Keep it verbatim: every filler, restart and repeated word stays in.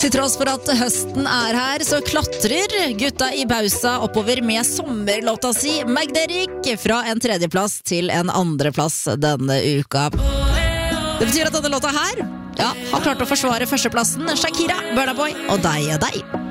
Til tross for at høsten er her, så klatrer gutta i Bausa oppover med sommerlåta si Magnetic fra en tredjeplass til en andreplass denne uka. Det betyr at denne låta her ja, har klart å forsvare førsteplassen. Shakira, Burna Boy og Deg er deg.